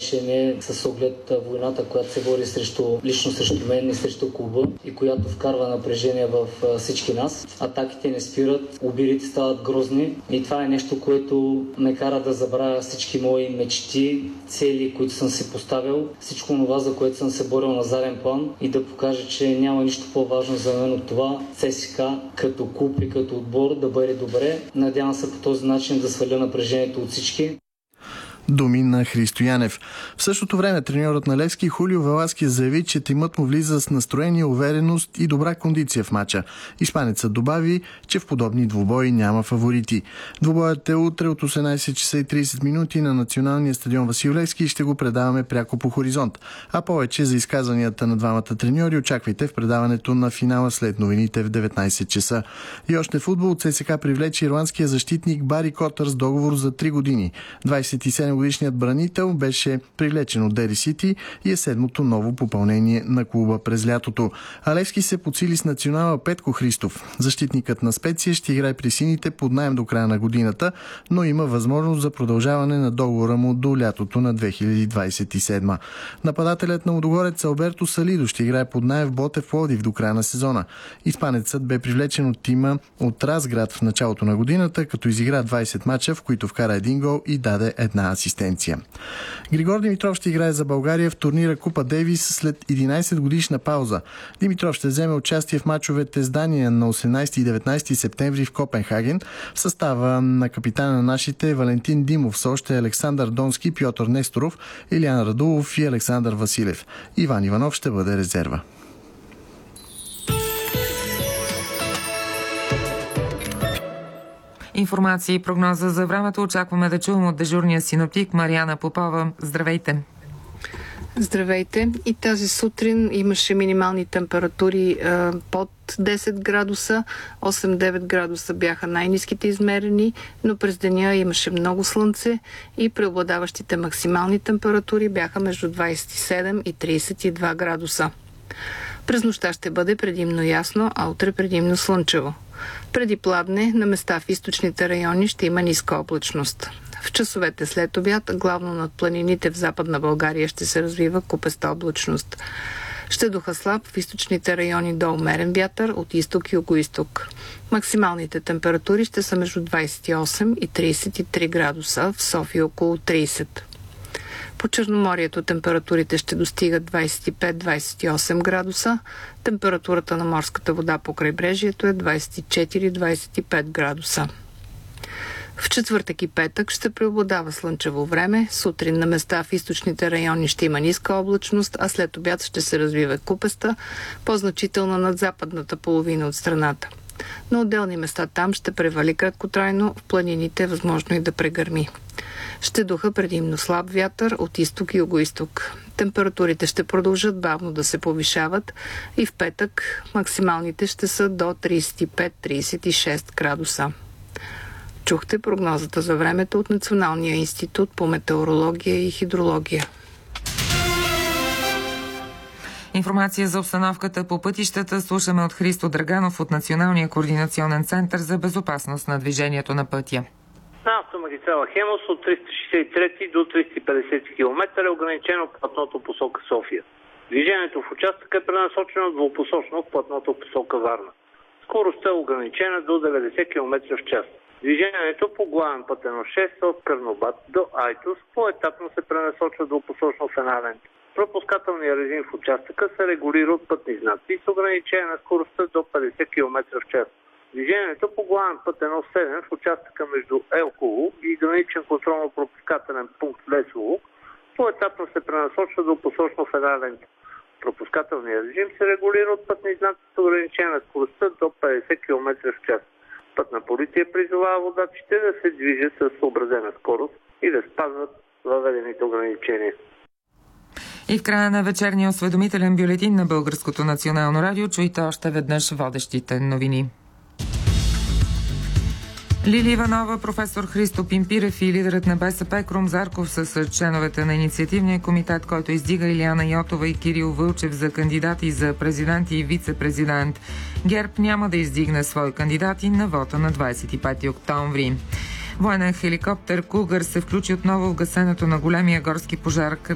че не с оглед войната, която се води лично срещу мен и срещу клуба и която вкарва напрежение в всички нас. Атаките не спират, обидите стават грозни и това е нещо, което ме кара да забравя всички мои мечти, цели, които съм си поставил, всичко това, за което съм се борил на заден план и да покажа, че няма нищо по-важно за мен от това ЦСКА като клуб и като отбор да бъде добре. Надявам се по този начин да сваля напрежението от всички. Думи на Христо Янев. В същото време треньорът на Левски Хулио Веласкес заяви, че тимът му влиза с настроение, увереност и добра кондиция в мача. Испанецът добави, че в подобни двубои няма фаворити. Двубоят е утре от 18 часа и 30 минути на националния стадион Васил Левски и ще го предаваме пряко по Хоризонт. А повече за изказванията на двамата треньори очаквайте в предаването на финала след новините в 19 часа. И още футбол. ЦСКА привлече ирландския защитник Бари Котър с договор за 3 години. 27-годишният бранител беше привлечен от Дери Сити и е седмото ново попълнение на клуба през лятото. А Левски се подсили с национала Петко Христов. Защитникът на Специя ще играе при сините под наем до края на годината, но има възможност за продължаване на договора му до лятото на 2027. Нападателят на Лудогорец Алберто Салидо ще играе под наем в Ботев Пловдив до края на сезона. Испанецът бе привлечен от тима от Разград в началото на годината, като изигра 20 мача, в които вкара един гол и даде една асистенция. Григор Димитров ще играе за България в турнира Купа Дейвис след 11 годишна пауза. Димитров ще вземе участие в мачовете с Дания на 18 и 19 септември в Копенхаген. В състава на капитана на нашите Валентин Димов са още Александър Донски, Пьотър Несторов, Илиан Радулов и Александър Василев. Иван Иванов ще бъде резерва. Информация и прогноза за времето очакваме да чуем от дежурния синоптик Мариана Попова. Здравейте! Здравейте! И тази сутрин имаше минимални температури под 10 градуса. 8-9 градуса бяха най-ниските измерени, но през деня имаше много слънце и преобладаващите максимални температури бяха между 27 и 32 градуса. През нощта ще бъде предимно ясно, а утре предимно слънчево. Преди пладне, на места в източните райони ще има ниска облачност. В часовете след обяд, главно над планините в Западна България ще се развива купеста облачност. Ще духа слаб в източните райони до умерен вятър от изток и югоизток. Максималните температури ще са между 28 и 33 градуса, в София около 30. По Черноморието температурите ще достигат 25-28 градуса. Температурата на морската вода по крайбрежието е 24-25 градуса. В четвъртък и петък ще преобладава слънчево време. Сутрин на места в източните райони ще има ниска облачност, а след обяд ще се развива купеста, по-значителна над западната половина от страната. На отделни места там ще превали краткотрайно, в планините е възможно и да прегърми. Ще духа предимно слаб вятър от изток и югоизток. Температурите ще продължат бавно да се повишават и в петък максималните ще са до 35-36 градуса. Чухте прогнозата за времето от Националния институт по метеорология и хидрология. Информация за обстановката по пътищата слушаме от Христо Драганов от Националния координационен център за безопасност на движението на пътя. На автомагистрала Хемус от 363 до 350 км е ограничено платното посока София. Движението в участъка е пренасочено двупосочно в платното посока Варна. Скоростта е ограничена до 90 км в час. Движението по главен път 1.6 от Карнобат до Айтос поетапно се пренасочва двупосочно в една лента. Пропускателният режим в участъка се регулира от пътни знаци с ограничение на скоростта до 50 км в час. Движението по главен път 1.7 в участъка между Елхово и граничен контролно-пропускателен пункт Лесово поетапно се пренасочва двупосочно в една лента. Пропускателният режим се регулира от пътни знаци с ограничение на скоростта до 50 км в час. Пътна полиция призовава водачите да се движат с съобразена скорост и да спазват въведените ограничения. И в края на вечерния осведомителен бюлетин на Българското национално радио чуйте още веднъж водещите новини. Лили Иванова, професор Христо Пимпирев и лидерът на БСП Крум Зарков са членовете на инициативния комитет, който издига Илияна Йотова и Кирил Вълчев за кандидати за президент и вице-президент. ГЕРБ няма да издигне свои кандидати на вота на 25 октомври. Военен хеликоптер Кугър се включи отново в гасенето на големия горски пожар